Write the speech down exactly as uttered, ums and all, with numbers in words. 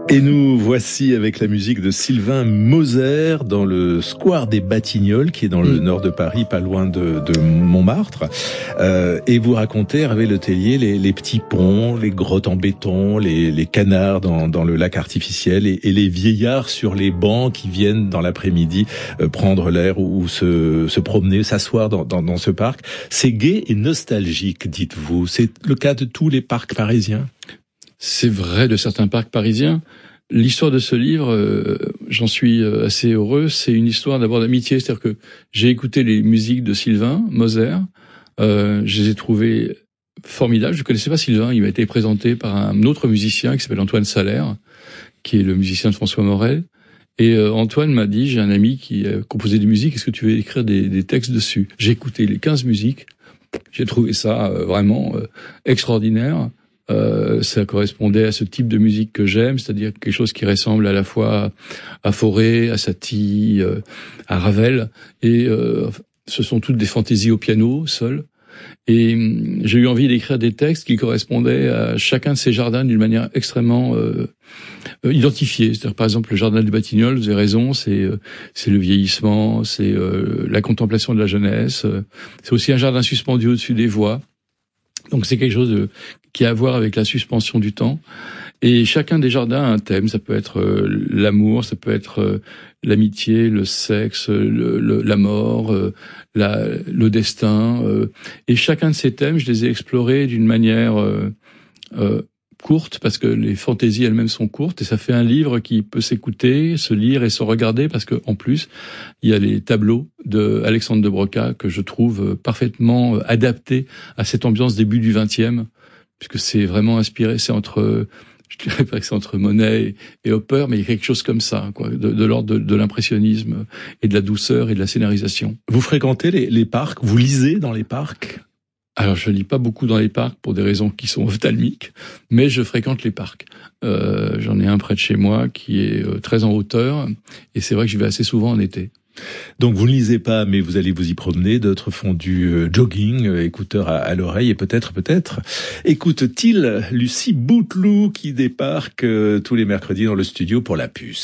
Et nous voici avec la musique de Sylvain Moser dans le square des Batignolles, qui est dans le nord de Paris, pas loin de, de Montmartre. Euh, et vous racontez, Hervé Letellier, les, les petits ponts, les grottes en béton, les, les canards dans, dans le lac artificiel et, et les vieillards sur les bancs qui viennent dans l'après-midi euh, prendre l'air ou, ou se, se promener, s'asseoir dans, dans, dans ce parc. C'est gai et nostalgique, dites-vous. C'est le cas de tous les parcs parisiens ? C'est vrai de certains parcs parisiens. L'histoire de ce livre, euh, j'en suis assez heureux, c'est une histoire d'abord d'amitié. C'est-à-dire que j'ai écouté les musiques de Sylvain Moser, euh, je les ai trouvées formidables. Je ne connaissais pas Sylvain, il m'a été présenté par un autre musicien qui s'appelle Antoine Salaire, qui est le musicien de François Morel. Et euh, Antoine m'a dit, j'ai un ami qui a composé des musiques, est-ce que tu veux écrire des, des textes dessus ? J'ai écouté les quinze musiques, j'ai trouvé ça euh, vraiment euh, extraordinaire. Euh, ça correspondait à ce type de musique que j'aime, c'est-à-dire quelque chose qui ressemble à la fois à Fauré, à Satie, euh, à Ravel, et euh, ce sont toutes des fantaisies au piano, seul. Et hum, j'ai eu envie d'écrire des textes qui correspondaient à chacun de ces jardins d'une manière extrêmement euh, euh, identifiée. C'est-à-dire, par exemple, le jardin des Batignolles, vous avez raison, c'est euh, c'est le vieillissement, c'est euh, la contemplation de la jeunesse, euh, c'est aussi un jardin suspendu au-dessus des voies. Donc c'est quelque chose de, qui a à voir avec la suspension du temps. Et chacun des jardins a un thème. Ça peut être euh, l'amour, ça peut être euh, l'amitié, le sexe, le, le, la mort, euh, la, le destin. Euh, et chacun de ces thèmes, je les ai explorés d'une manière euh, euh, courte, parce que les fantaisies elles-mêmes sont courtes, et ça fait un livre qui peut s'écouter, se lire et se regarder, parce que en plus, il y a les tableaux de Alexandre de Broca que je trouve parfaitement adaptés à cette ambiance début du vingtième, puisque c'est vraiment inspiré, c'est entre, je dirais pas que c'est entre Monet et, et Hopper, mais il y a quelque chose comme ça, quoi, de, de l'ordre de, de l'impressionnisme et de la douceur et de la scénarisation. Vous fréquentez les, les parcs, vous lisez dans les parcs ? Alors, je lis pas beaucoup dans les parcs pour des raisons qui sont ophtalmiques, mais je fréquente les parcs. Euh, j'en ai un près de chez moi qui est euh, très en hauteur, et c'est vrai que j'y vais assez souvent en été. Donc vous ne lisez pas, mais vous allez vous y promener, d'autres font du euh, jogging, euh, écouteurs à, à l'oreille, et peut-être, peut-être, écoute-t-il Lucie Bouteloup qui débarque euh, tous les mercredis dans le studio pour La Puce.